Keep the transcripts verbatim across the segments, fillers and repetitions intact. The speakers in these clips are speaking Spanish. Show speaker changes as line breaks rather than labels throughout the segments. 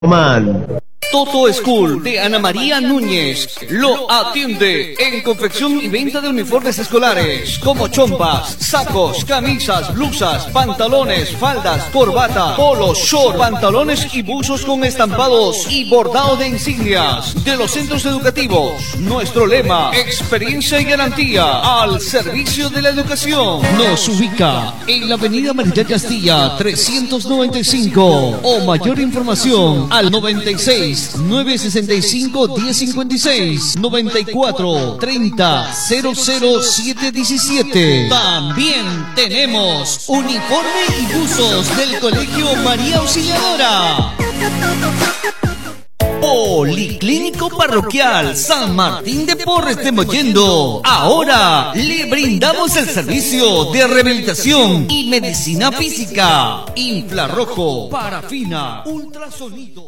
Man.
Toto School de Ana María Núñez lo atiende en confección y venta de uniformes escolares como chompas, sacos, camisas, blusas, pantalones, faldas, corbata, polos, short, pantalones y buzos con estampados y bordado de insignias de los centros educativos. Nuestro lema, experiencia y garantía al servicio de la educación. Nos ubica en la avenida María Castilla trescientos noventa y cinco o mayor información al noventa y seis nueve sesenta y cinco diez cincuenta y seis noventa y cuatro treinta cero cero siete diecisiete. También tenemos uniforme y buzos del Colegio María Auxiliadora. Policlínico Parroquial San Martín de Porres de Mollendo. Ahora le brindamos el servicio de rehabilitación y medicina física, infrarrojo, parafina, ultrasonido.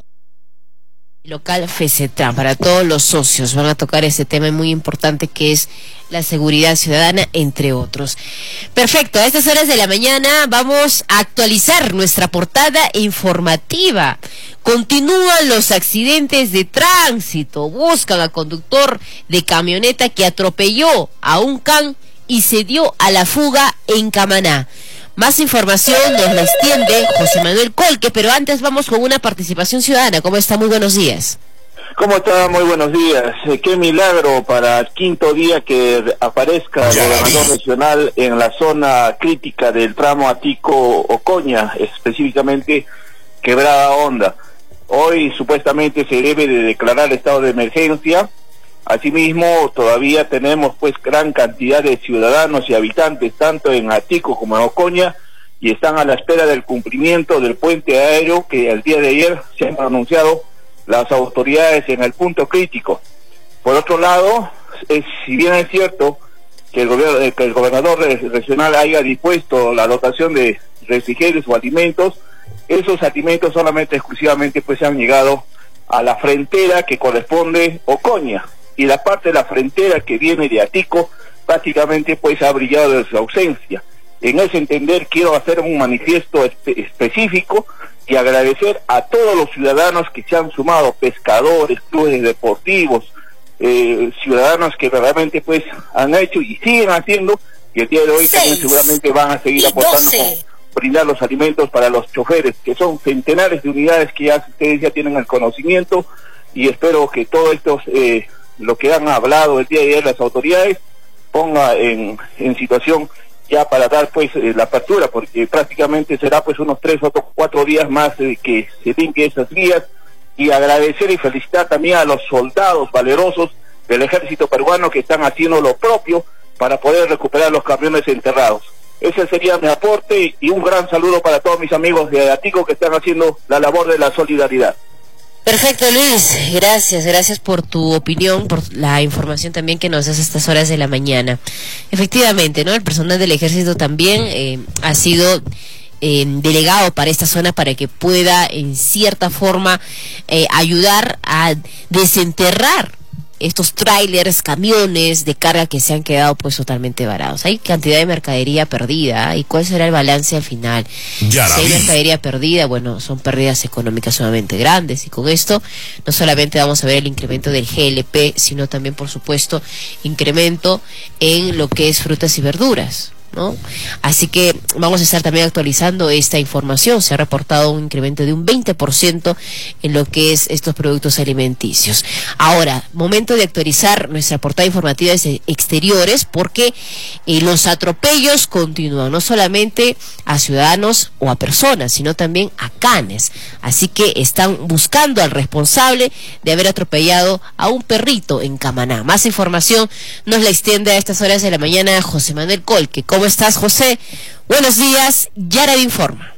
Local FESETRAN, para todos los socios van a tocar este tema muy importante que es la seguridad ciudadana, entre otros. Perfecto, a estas horas de la mañana vamos a actualizar nuestra portada informativa. Continúan los accidentes de tránsito, buscan al conductor de camioneta que atropelló a un can y se dio a la fuga en Camaná. Más información nos la extiende José Manuel Colque, pero antes vamos con una participación ciudadana. ¿Cómo está? Muy buenos días.
¿Cómo está? Muy buenos días. Eh, qué milagro para el quinto día que aparezca el gobernador regional en la zona crítica del tramo Atico-Ocoña, específicamente Quebrada Honda. Hoy supuestamente se debe de declarar estado de emergencia. Asimismo, todavía tenemos pues gran cantidad de ciudadanos y habitantes, tanto en Atico como en Ocoña, y están a la espera del cumplimiento del puente aéreo que el día de ayer se han pronunciado las autoridades en el punto crítico. Por otro lado, es, si bien es cierto que el, gobierno, que el gobernador regional haya dispuesto la dotación de refrigerios o alimentos, esos alimentos solamente exclusivamente pues han llegado a la frontera que corresponde Ocoña. Y la parte de la frontera que viene de Atico prácticamente pues ha brillado de su ausencia. En ese entender quiero hacer un manifiesto espe específico y agradecer a todos los ciudadanos que se han sumado, pescadores, clubes deportivos, eh, ciudadanos que realmente pues han hecho y siguen haciendo, y el día de hoy también seguramente van a seguir aportando con brindar los alimentos para los choferes, que son centenares de unidades que ya ustedes ya tienen el conocimiento, y espero que todo esto eh, lo que han hablado el día de ayer las autoridades ponga en, en situación ya para dar pues eh, la apertura, porque prácticamente será pues unos tres o cuatro días más eh, que se limpie esas vías, y agradecer y felicitar también a los soldados valerosos del ejército peruano que están haciendo lo propio para poder recuperar los camiones enterrados. Ese sería mi aporte, y un gran saludo para todos mis amigos de Atico que están haciendo la labor de la solidaridad.
Perfecto, Luis, gracias, gracias por tu opinión, por la información también que nos das a estas horas de la mañana. Efectivamente, ¿no? El personal del ejército también eh, ha sido eh, delegado para esta zona para que pueda en cierta forma eh, ayudar a desenterrar estos trailers, camiones de carga que se han quedado pues totalmente varados. Hay cantidad de mercadería perdida, ¿eh? ¿Y cuál será el balance al final? Ya si hay vi. mercadería perdida, bueno, son pérdidas económicas sumamente grandes, y con esto no solamente vamos a ver el incremento del G L P, sino también, por supuesto, incremento en lo que es frutas y verduras, ¿no? Así que vamos a estar también actualizando esta información. Se ha reportado un incremento de un veinte por ciento en lo que es estos productos alimenticios. Ahora, momento de actualizar nuestra portada informativa de exteriores, porque eh, los atropellos continúan, no solamente a ciudadanos o a personas, sino también a canes. Así que están buscando al responsable de haber atropellado a un perrito en Camaná. Más información nos la extiende a estas horas de la mañana José Manuel Colque. ¿Cómo estás, José? Buenos días, Yara informa.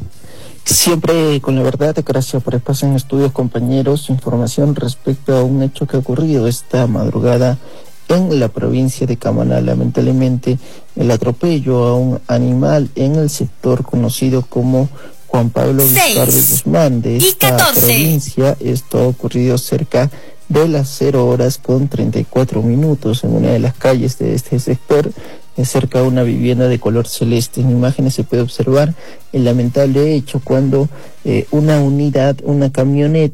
Siempre con la verdad, gracias por espacio en estudios, compañeros. Información respecto a un hecho que ha ocurrido esta madrugada en la provincia de Camaná. Lamentablemente, el atropello a un animal en el sector conocido como Juan Pablo Vizcarra Guzmán de esta provincia. Esto ha ocurrido cerca de las cero horas con treinta y cuatro minutos en una de las calles de este sector, cerca de una vivienda de color celeste. En imágenes se puede observar el lamentable hecho cuando eh, una unidad, una camioneta,